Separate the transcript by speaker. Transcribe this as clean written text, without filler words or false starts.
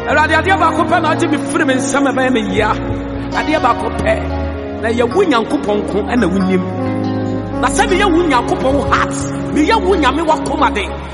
Speaker 1: Awurade ade baako pɛ na ɔgye me firi me nsɛm ɛbɛyɛ me yia. Ade baako pɛ na yɛwo Nyankopɔn ko ɛna wonim. Na sɛ meyɛ wo Nyankopɔn heart, meyɛ wo Nyame wakoma de.